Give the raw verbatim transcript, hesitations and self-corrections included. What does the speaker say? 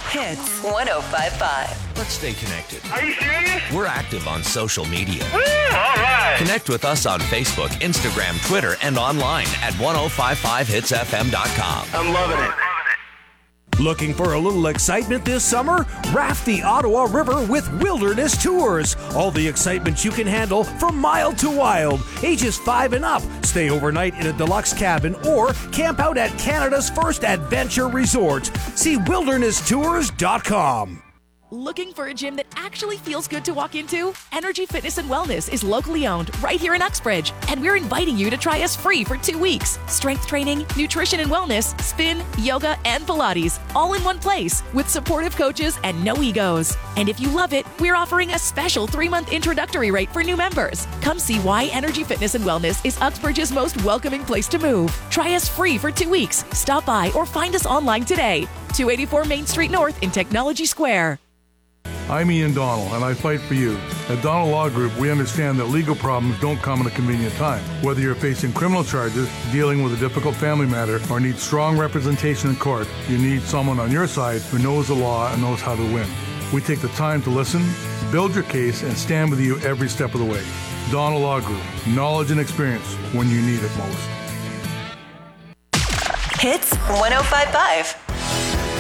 Hits one oh five point five. Let's stay connected. Are you serious? We're active on social media. Woo, all right. Connect with us on Facebook, Instagram, Twitter, and online at ten fifty-five hits f m dot com. I'm loving it. Looking for a little excitement this summer? Raft the Ottawa River with Wilderness Tours. All the excitement you can handle from mild to wild. Ages five and up. Stay overnight in a deluxe cabin or camp out at Canada's first adventure resort. See wilderness tours dot com. Looking for a gym that actually feels good to walk into? Energy Fitness and Wellness is locally owned right here in Uxbridge, and we're inviting you to try us free for two weeks. Strength training, nutrition and wellness, spin, yoga, and Pilates, all in one place with supportive coaches and no egos. And if you love it, we're offering a special three-month introductory rate for new members. Come see why Energy Fitness and Wellness is Uxbridge's most welcoming place to move. Try us free for two weeks. Stop by or find us online today. two eighty-four Main Street North in Technology Square. I'm Ian Donnell, and I fight for you. At Donnell Law Group, we understand that legal problems don't come at a convenient time. Whether you're facing criminal charges, dealing with a difficult family matter, or need strong representation in court, you need someone on your side who knows the law and knows how to win. We take the time to listen, build your case, and stand with you every step of the way. Donnell Law Group, knowledge and experience when you need it most. Hits one oh five point five.